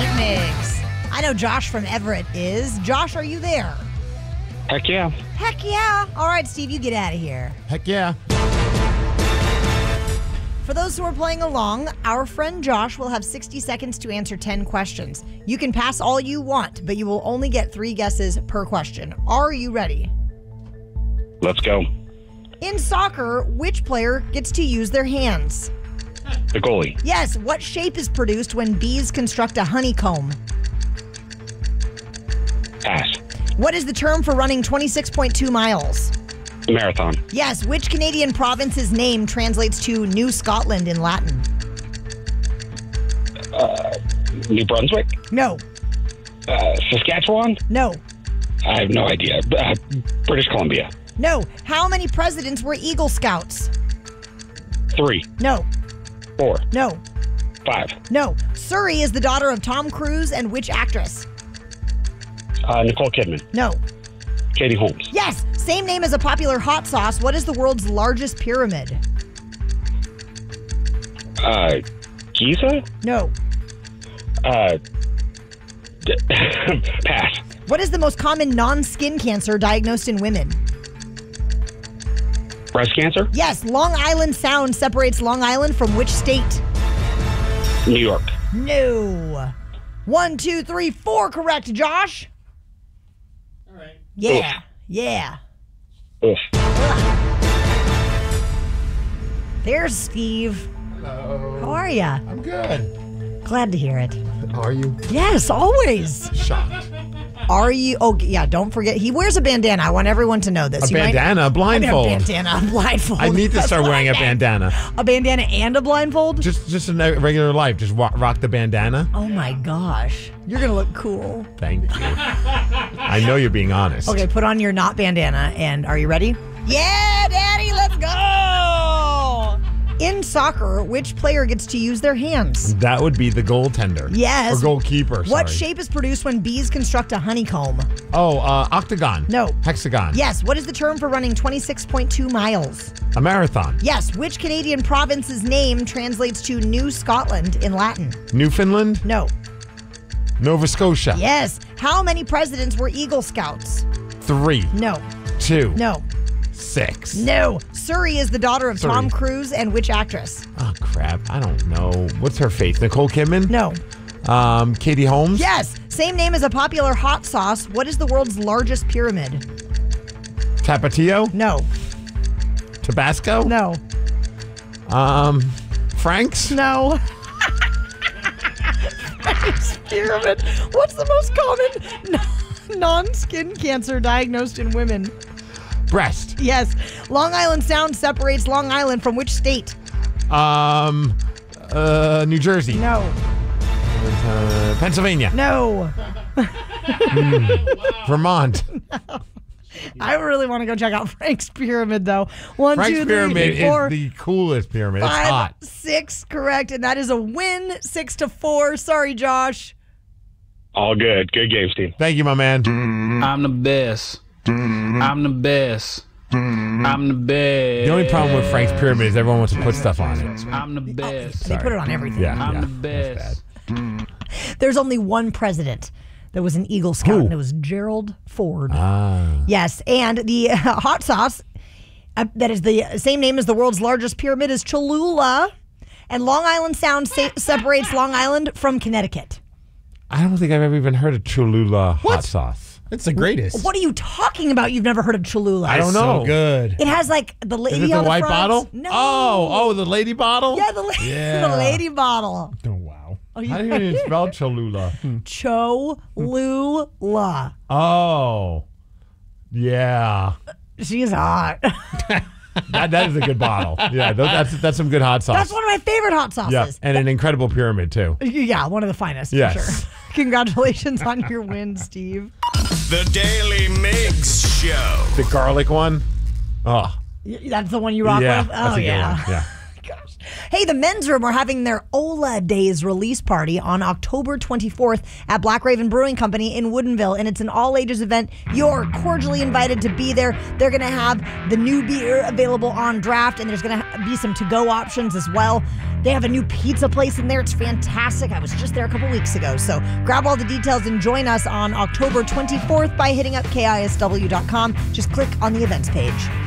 St. Miggs. I know Josh from Everett is. Josh, are you there? Heck yeah. Heck yeah. All right, Steve, you get out of here. Heck yeah. For those who are playing along, our friend Josh will have 60 seconds to answer 10 questions. You can pass all you want, but you will only get 3 guesses per question. Are you ready? Let's go. In soccer, which player gets to use their hands? The goalie. Yes. What shape is produced when bees construct a honeycomb? Pass. What is the term for running 26.2 miles? Marathon. Yes. Which Canadian province's name translates to New Scotland in Latin? New Brunswick? No. Saskatchewan? No. I have no idea. British Columbia. No. How many presidents were Eagle Scouts? 3, No. 4, No. 5. No. Suri is the daughter of Tom Cruise and which actress? Nicole Kidman. No. Katie Holmes. Yes. Same name as a popular hot sauce. What is the world's largest pyramid? Giza? No. Pass. What is the most common non-skin cancer diagnosed in women? Breast cancer? Yes. Long Island Sound separates Long Island from which state? New York. No. 1, 2, 3, 4 correct, Josh. All right. Yeah. Yeah. Oof. There's Steve. Hello. How are ya? I'm good. Glad to hear it. Are you? Yes, always. Shocked. Are you? Oh, yeah, don't forget. He wears a bandana. I want everyone to know this. A bandana, blindfold. A bandana, blindfold. I need to start wearing a bandana. A bandana and a blindfold? Just in regular life, just rock the bandana. Oh my gosh. You're going to look cool. Thank you. I know you're being honest. Okay, put on your not bandana and are you ready? Yeah, Daddy, let's go! In soccer, which player gets to use their hands? That would be the goaltender. Yes. Or goalkeeper, sorry. What shape is produced when bees construct a honeycomb? Oh, octagon. No. Hexagon. Yes. What is the term for running 26.2 miles? A marathon. Yes. Which Canadian province's name translates to New Scotland in Latin? Newfoundland. No. Nova Scotia. Yes. How many presidents were Eagle Scouts? 3. No. 2. No. 6. No. Suri is the daughter of Tom Cruise and which actress? Oh, crap. I don't know. What's her face? Nicole Kidman? No. Katie Holmes? Yes. Same name as a popular hot sauce. What is the world's largest pyramid? Tapatio? No. Tabasco? No. Frank's? No. Frank's pyramid. What's the most common non-skin cancer diagnosed in women? Breast. Yes. Long Island Sound separates Long Island from which state? New Jersey. No. Pennsylvania. No. Vermont. I really want to go check out Frank's pyramid, though. 1, Frank's 2, 3, pyramid 4, is the coolest pyramid. It's 5, hot. 6 correct, and that is a win, 6-4. Sorry, Josh. All good. Good game, Steve. Thank you, my man. I'm the best. I'm the best. I'm the best. The only problem with Frank's pyramid is everyone wants to put stuff on it. I'm the best. They put it on everything. Yeah, I'm the that's best. There's only one president that was an Eagle Scout, Who? and it was Gerald Ford. Ah. Yes, and the hot sauce that is the same name as the world's largest pyramid is Cholula, and Long Island Sound separates Long Island from Connecticut. I don't think I've ever even heard of Cholula hot sauce. It's the greatest. What are you talking about? You've never heard of Cholula? I don't know. So good. It has like the lady Is it the on the white front. bottle? No. Oh, the lady bottle? Yeah, the lady bottle. Oh, wow. Oh, How do you even spell Cholula? Cholula. Oh. Yeah. She's hot. That is a good bottle. Yeah, that's some good hot sauce. That's one of my favorite hot Yeah, sauces. and an incredible pyramid, too. Yeah, one of the finest, Yes. for sure. Congratulations on your win, Steve. The Daily Mix Show. The garlic one? Oh. That's the one you rock Yeah, with? that's Oh, a good yeah. one. Yeah. Gosh. Hey, the Men's Room are having their Ola Days release party on October 24th at Black Raven Brewing Company in Woodinville, and it's an all-ages event. You're cordially invited to be there. They're going to have the new beer available on draft, and there's going to be some to-go options as well. They have a new pizza place in there. It's fantastic. I was just there a couple weeks ago. So grab all the details and join us on October 24th by hitting up KISW.com. Just click on the events page.